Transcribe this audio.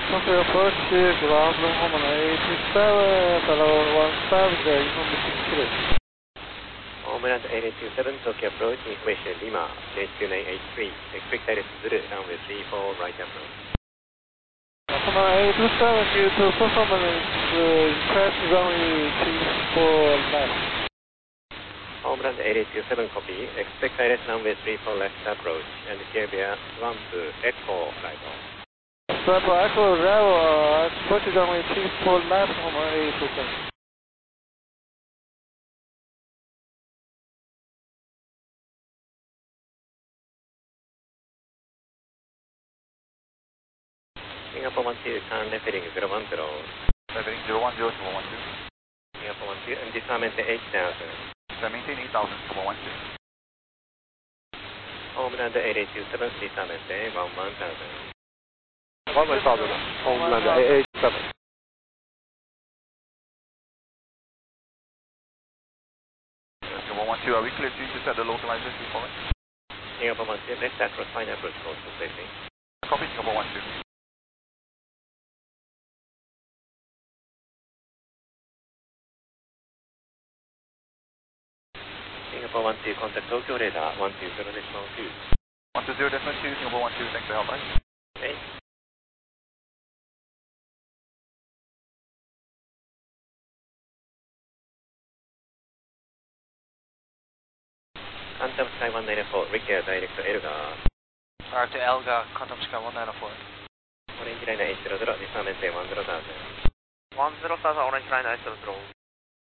Tokyo approach to ground home on 827, fellow 150, information 6. Homeland 827, Tokyo approach, information Lima, J2983, expect direct Zulu, runway 34, right approach. Homeland 827, due to performance, press runway 34 left. Homeland 827, copy, expect direct runway 34 left approach, and Caribbean 12, echo right on. Bravo Echo Bravo, approach runway 34 left, Homeland 827. Singapore 12, turn left heading 010. Leveling 010 to 112. Singapore 12, and disarmament 8000. Maintain 8000 to 112. Homeland 827, disarmament 11,000. 11,000, Homeland 887. Singapore 112, are we clear to set the localizer to forward? Singapore 12, left approach, final approach course to safety. Copy Singapore 12. Singapore 12, contact Tokyo radar 120.2. 120.2, Singapore 12, thanks for help, right? Okay. Quantum Sky 194, require direct to Elga. Direct to Elga, Quantum Sky 194. Orange Liner 800, disarmament 10,000. 10,000, Orange Liner 800.